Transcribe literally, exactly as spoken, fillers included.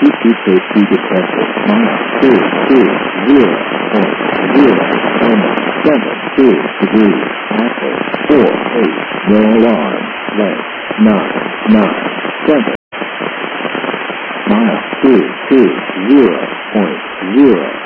Bluetooth safety detected. Mile two two zero point zero almost seven two degrees. Apple four eight. No alarm. Length nine nine seven. Mile two two zero point zero.